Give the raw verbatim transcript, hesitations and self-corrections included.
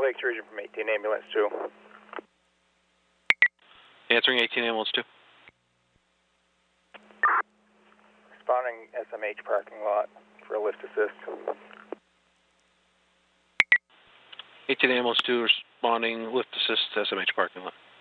Lake Region from eighteen Ambulance two. Answering eighteen Ambulance two. Responding S M H parking lot for a lift assist. eighteen Ambulance two responding lift assist to S M H parking lot.